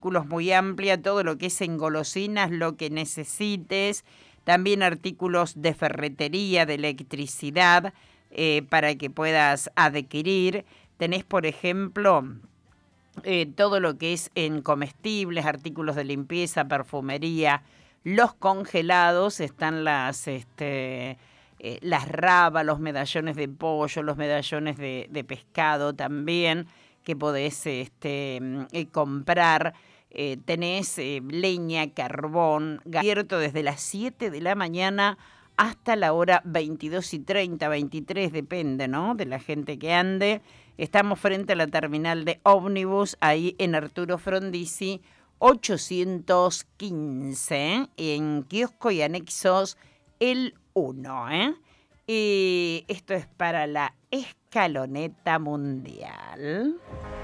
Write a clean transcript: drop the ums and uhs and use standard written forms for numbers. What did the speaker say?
muy amplia, todo lo que es en golosinas, lo que necesites, también artículos de ferretería, de electricidad, para que puedas adquirir. Tenés, por ejemplo, todo lo que es en comestibles, artículos de limpieza, perfumería, los congelados, están las rabas, los medallones de pollo, los medallones de pescado también, que podés comprar. Tenés leña, carbón, abierto desde las 7 de la mañana hasta la hora 22:30, 23, depende, ¿no?, de la gente que ande. Estamos frente a la terminal de ómnibus, ahí en Arturo Frondizi, 815, en kiosco y anexos el 1, Y esto es para la Escaloneta Mundial.